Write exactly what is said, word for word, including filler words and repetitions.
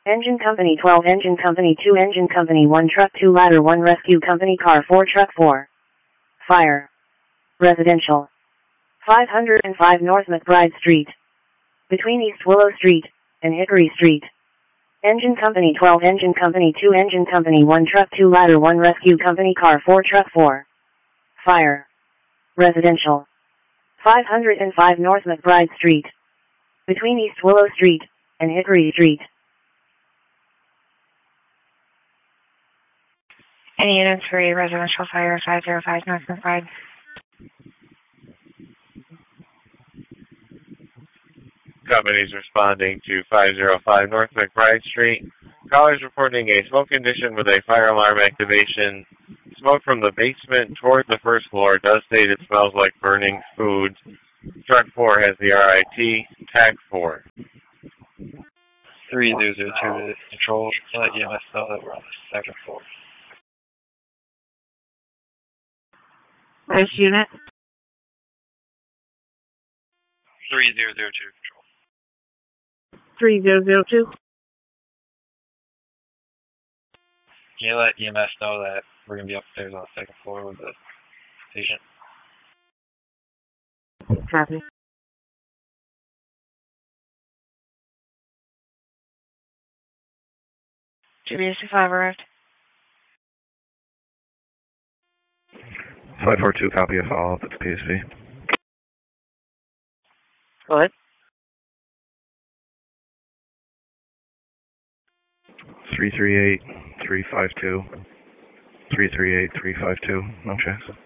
Engine Company twelve, Engine Company two, Engine Company one, Truck two, Ladder one, Rescue Company Car four, Truck four. Fire. Residential. five hundred five North McBride Street. Between East Willow Street and Hickory Street. Engine Company twelve, Engine Company two, Engine Company one, Truck two, Ladder one, Rescue Company Car four, Truck four. Fire. Residential. five hundred five North McBride Street. Between East Willow Street and Hickory Street. Any units for a residential fire five zero five North McBride? Companies responding to five zero five North McBride Street. Callers reporting a smoke condition with a fire alarm activation. Smoke from the basement toward the first floor does state it smells like burning food. Truck four has the R I T, tag four. three zero zero two to control, let E M S know that we're on the second floor. First unit. three zero zero two control. three zero zero two. Can you let E M S know that we're going to be upstairs on the second floor with the patient? Copy. G B S five arrived. five four two, copy of follow-up at the P S V. Go ahead. three three eight, three five two. three three eight, three five two. No checks.